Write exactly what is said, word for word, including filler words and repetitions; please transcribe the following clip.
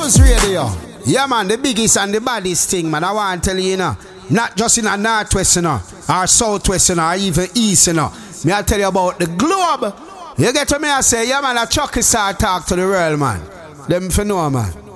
Buzz Radio. Yeah, man, the biggest and the baddest thing, man. I want to tell you, you know, not just in a northwest, you know, or southwest, you know, or even east, you know. Me I tell you about the globe. You get to me, I say, yeah, man, a Chucky start talk to the world, man. Them for know, man.